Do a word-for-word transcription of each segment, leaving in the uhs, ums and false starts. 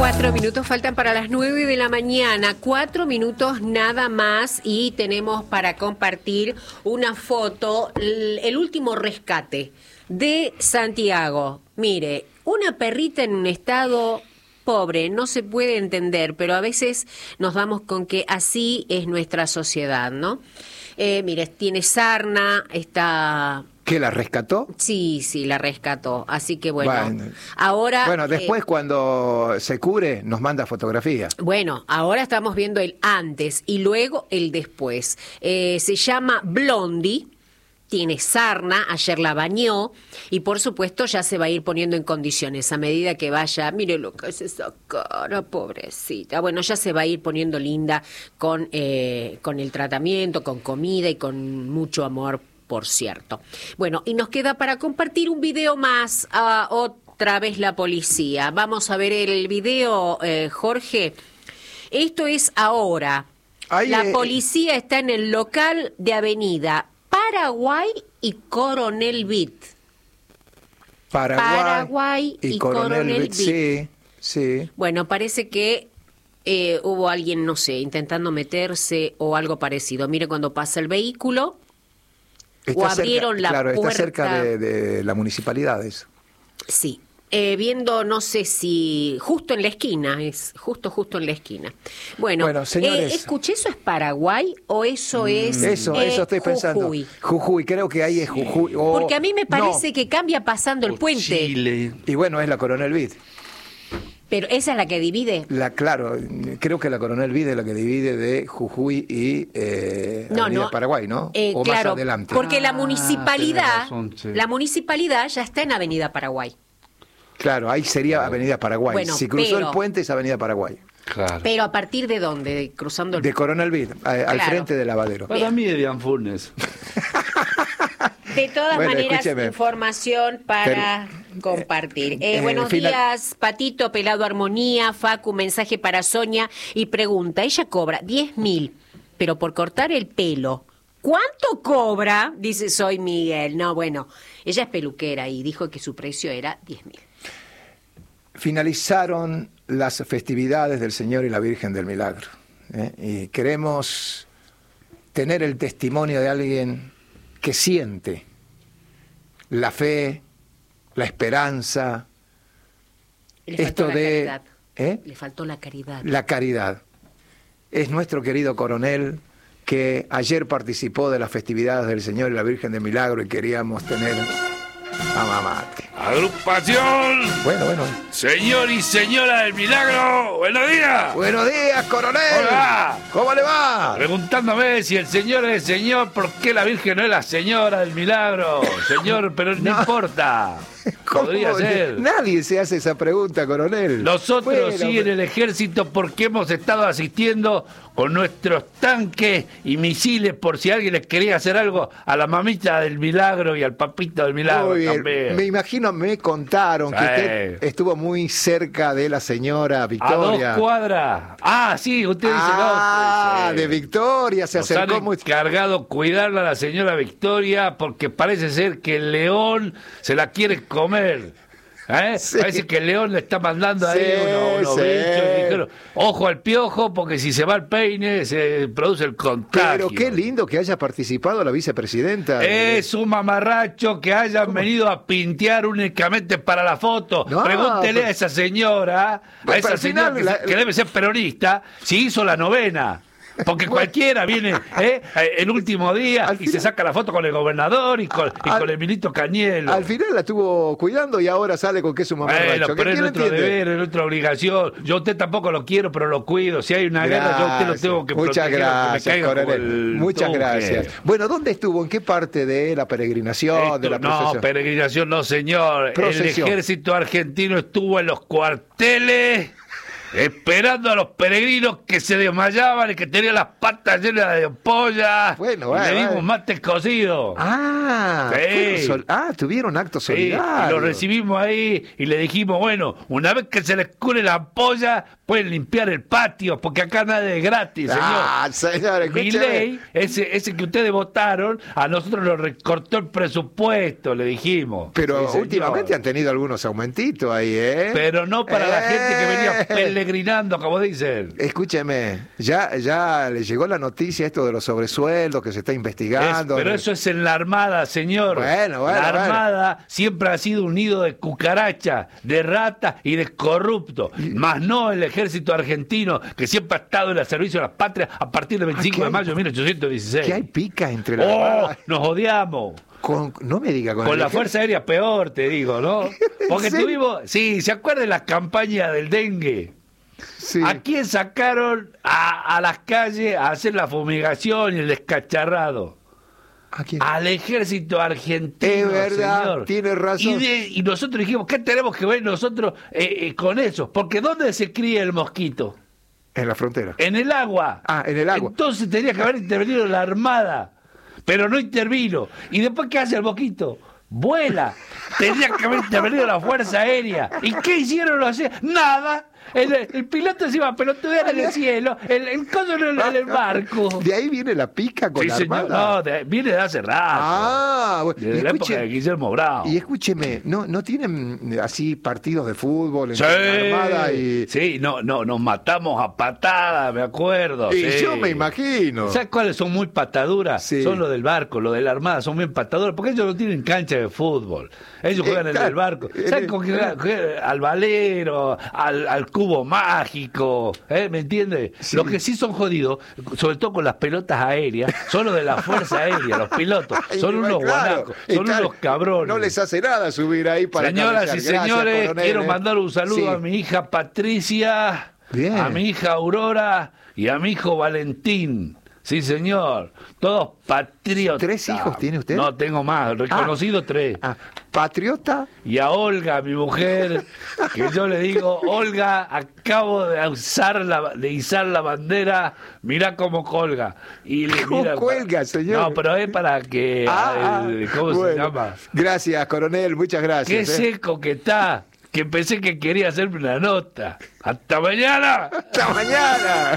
Cuatro minutos faltan para las nueve de la mañana, cuatro minutos nada más, y tenemos para compartir una foto, el último rescate de Santiago. Mire, una perrita en un estado pobre, no se puede entender, pero a veces nos damos con que así es nuestra sociedad, ¿no? Eh, mire, tiene sarna, está... ¿Qué, la rescató? Sí, sí, la rescató. Así que bueno, bueno ahora... Bueno, después eh, cuando se cure nos manda fotografías. Bueno, ahora estamos viendo el antes y luego el después. Eh, se llama Blondie, tiene sarna, ayer la bañó y por supuesto ya se va a ir poniendo en condiciones a medida que vaya. Mire lo que es esa cara, pobrecita. Bueno, ya se va a ir poniendo linda con, eh, con el tratamiento, con comida y con mucho amor, por cierto. Bueno, y nos queda para compartir un video más, uh, otra vez la policía. Vamos a ver el video, eh, Jorge. Esto es ahora. Ahí, la eh, policía está en el local de Avenida Paraguay y Coronel Vitt. Paraguay, Paraguay y, y Coronel, Coronel Vitt. Sí, sí. Bueno, parece que eh, hubo alguien, no sé, intentando meterse o algo parecido. Mire cuando pasa el vehículo... Está o abrieron cerca, la claro, puerta. Está cerca de, de la municipalidad eso. Sí, eh, viendo, no sé si, justo en la esquina, es justo, justo en la esquina. Bueno, bueno señores, eh, escuché, ¿eso es Paraguay o eso es Eso, eh, eso estoy pensando. Jujuy? Jujuy, creo que ahí es Jujuy. O, Porque a mí me parece no. que cambia pasando el O puente. Chile. Y bueno, es la Coronel Vitt. Pero esa es la que divide. La, claro, creo que la Coronel Vitt es la que divide de Jujuy y eh, No, Avenida no. Paraguay, ¿no? Eh, o claro, más adelante. porque la Ah, municipalidad, tenés razón, sí. la municipalidad ya está en Avenida Paraguay. Claro, ahí sería Avenida Paraguay. Bueno, si cruzó pero- el puente es Avenida Paraguay. Claro. Pero ¿a partir de dónde? De- cruzando el... De Coronel Vitt, a- al Claro. frente del lavadero. Para mí es Dian Funes. De todas Bueno, maneras, escúcheme. información para compartir. Eh, eh, buenos final- días, Patito, Pelado Armonía, Facu, mensaje para Sonia y pregunta, ella cobra diez mil, pero por cortar el pelo, ¿cuánto cobra? Dice, soy Miguel. No, bueno, ella es peluquera y dijo que su precio era diez mil. Finalizaron las festividades del Señor y la Virgen del Milagro. ¿eh? Y queremos tener el testimonio de alguien que siente la fe, la esperanza, Le faltó esto la de caridad. ¿eh? Le faltó la caridad. la caridad. Es nuestro querido coronel que ayer participó de las festividades del Señor y la Virgen del Milagro y queríamos tener a mamate. Agrupación, Bueno, bueno. señor y señora del Milagro, buenos días. Buenos días, coronel. Hola. ¿Cómo le va? Preguntándome si el señor es el señor, ¿por qué la Virgen no es la señora del Milagro? Señor, pero no, No. importa. ¿Cómo? Podría ser. Nadie se hace esa pregunta, coronel. Nosotros Bueno, sí en el ejército porque hemos estado asistiendo con nuestros tanques y misiles por si alguien les quería hacer algo a la mamita del Milagro y al papito del Milagro Muy bien. también. Me imagino, me contaron Sí. que usted estuvo muy cerca de la señora A Victoria. dos cuadras. Ah, sí, usted dice Ah, no. sí. de Victoria, se Nos acercó han muy... encargado cuidarla a la señora Victoria porque parece ser que el león se la quiere comer. ¿Eh? Sí. Parece que el león le está mandando ahí Sí, unos, unos sí. bichos y dijeron, ojo al piojo porque si se va el peine se produce el contagio. Pero qué lindo que haya participado la vicepresidenta. Es un mamarracho que hayan venido a pintear únicamente para la foto. No, Pregúntele pero- a esa señora, a Pero esa al señora final que, la- que debe ser peronista, si hizo la novena. Porque cualquiera viene ¿eh? el último día Al y final- se saca la foto con el gobernador y con, y Al- con el ministro Cañelo. Al final la estuvo cuidando y ahora sale con que es un Bueno, mamarracho. pero es ¿Quién nuestro entiende? deber, es nuestra obligación. Yo a usted tampoco lo quiero, pero lo cuido. Si hay una guerra, yo a usted lo tengo que Muchas proteger, aunque me gracias, caiga como coronel. el Muchas duque. gracias. Bueno, ¿dónde estuvo? ¿En qué parte de la peregrinación, Esto- de la no, procesión? peregrinación no, señor. Procesión. El ejército argentino estuvo en los cuarteles esperando a los peregrinos que se desmayaban y que tenían las patas llenas de ampolla. Bueno, y vale, le dimos vale. mate cocido. Ah, Sí. sol- ah, tuvieron acto Sí, solidario. y lo recibimos ahí y le dijimos, bueno, una vez que se les cure la ampolla, pueden limpiar el patio, porque acá nada es gratis, señor. Ah, señor, Mi escúcheme. ley, ese, ese que ustedes votaron, a nosotros nos recortó el presupuesto, le dijimos. Pero Sí, señor. últimamente han tenido algunos aumentitos ahí, ¿eh? Pero no para la Eh. gente que venía peregrinando, como dicen. Escúcheme, ya, ya le llegó la noticia esto de los sobresueldos que se está Es- investigando. pero eso es en la Armada, señor. Bueno, bueno, la bueno. Armada siempre ha sido un nido de cucarachas, de ratas y de corruptos. Más no el ejército argentino, que siempre ha estado en el servicio de las patrias a partir del veinticinco ¿qué de hay? mayo de mil ochocientos dieciséis. ¿Qué hay pica entre la ¡Oh! Armada? Nos odiamos. Con, no me diga con, Con el la ejército. Fuerza Aérea peor, te digo, ¿no? Porque serio? tuvimos... Sí, ¿se acuerdan de la campaña del dengue? Sí. ¿A quién sacaron a, a las calles a hacer la fumigación y el descacharrado? ¿A quién? Al ejército argentino, Es verdad, señor. tiene razón. Y, de- y nosotros dijimos, ¿qué tenemos que ver nosotros eh, eh, con eso? Porque ¿dónde se cría el mosquito? En la frontera. En el agua. Ah, en el agua. Entonces tenía que haber intervenido la Armada, pero no intervino. ¿Y después qué hace el mosquito? Vuela. Tenía que haber intervenido la Fuerza Aérea. ¿Y qué hicieron los Nada. El, el piloto se iba a pelotudear en el cielo, el, el coso en el, en el barco. De ahí viene la pica con Sí, la señor. Armada. No, de- viene de hace rato. Ah, bueno. Desde Y la escuche- época de Guillermo Bravo. Y escúcheme, ¿no, no tienen así partidos de fútbol Sí, entre la Armada y... sí, no, no, nos matamos a patadas, me acuerdo. Y sí. yo me imagino. ¿Sabes cuáles son muy pataduras? Sí. Son los del barco, los de la Armada, son bien pataduras, porque ellos no tienen cancha de fútbol. Ellos Eh, juegan en claro. el barco. Eh, ¿Sabes eh, con qué juegan? Juegan al valero, al, al cubo mágico? ¿eh? ¿Me entiendes? Sí. Los que sí son jodidos, sobre todo con las pelotas aéreas, son los de la Fuerza Aérea, los pilotos. Ay, Son bueno, unos claro. guanacos, Y son claro, unos cabrones. No les hace nada subir ahí para Señoras y cabecear. Gracias, señores, coronel, quiero eh. mandar un saludo Sí. a mi hija Patricia, Bien. a mi hija Aurora y a mi hijo Valentín. Sí, señor. Todos patriotas. ¿Tres hijos tiene usted? No, tengo más. Reconocido tres. Ah, patriota. Y a Olga, mi mujer, que yo le digo, Olga, acabo de usar la, de izar la bandera, mirá cómo colga. Y le- ¿Cómo mira, cuelga, señor? No, pero es para que... Ah, eh, ¿Cómo se bueno. llama? Gracias, coronel, muchas Qué gracias. eh. seco que está, que pensé que quería hacerme una nota. ¡Hasta mañana! ¡Hasta mañana!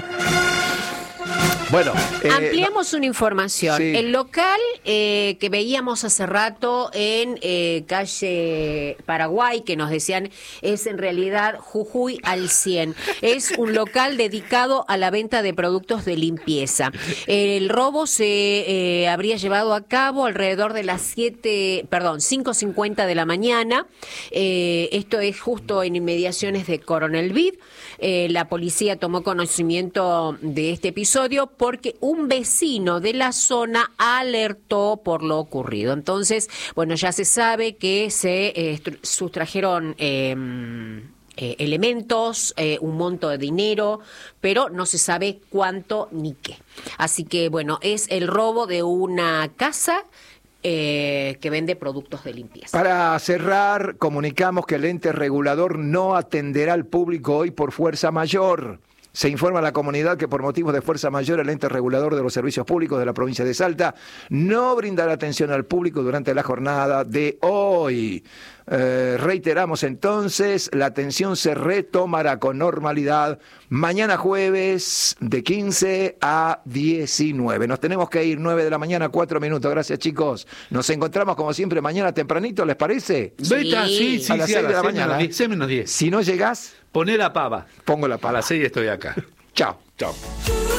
Bueno, eh, Ampliemos una información. sí. El local eh, que veíamos hace rato en eh, calle Paraguay, que nos decían es en realidad Jujuy al cien. Es un local dedicado a la venta de productos de limpieza. El robo se eh, habría llevado a cabo alrededor de las siete, perdón, cinco cincuenta de la mañana. Eh, esto es justo en inmediaciones de Coronel Vid. Eh, la policía tomó conocimiento de este episodio porque un vecino de la zona alertó por lo ocurrido. Entonces, bueno, ya se sabe que se eh, stru- sustrajeron eh, eh, elementos, eh, un monto de dinero, pero no se sabe cuánto ni qué. Así que, bueno, es el robo de una casa eh, que vende productos de limpieza. Para cerrar, comunicamos que el ente regulador no atenderá al público hoy por fuerza mayor. Se informa a la comunidad que por motivos de fuerza mayor el ente regulador de los servicios públicos de la provincia de Salta no brindará atención al público durante la jornada de hoy. Eh, reiteramos entonces, la atención se retomará con normalidad mañana jueves de quince a diecinueve. Nos tenemos que ir, nueve de la mañana, cuatro minutos. Gracias, chicos. Nos encontramos como siempre mañana tempranito, ¿les parece? Beta, sí, sí, A las sí, seis de la seis mañana, menos ¿eh? diez, seis menos diez. Si no llegás, Poné la pava. pongo la A pala. las seis estoy acá. Chao. Chao.